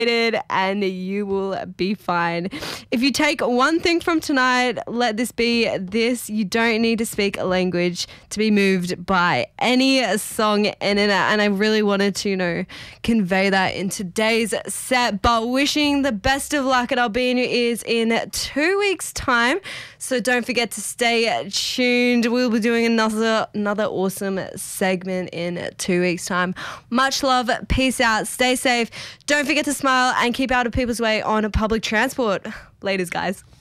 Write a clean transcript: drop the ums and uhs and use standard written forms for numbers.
and you will be fine. If you take one thing from tonight, let this be this: you don't need to speak a language to be moved by any song in it. And I really wanted to, convey that in today's set. But wishing the best of luck, and I'll be in your ears in 2 weeks' time. So don't forget to stay tuned. We'll be doing another awesome segment in 2 weeks' time. Much love. Peace out. Stay safe. Don't forget to smile and keep out of people's way on public transport. Laters, guys.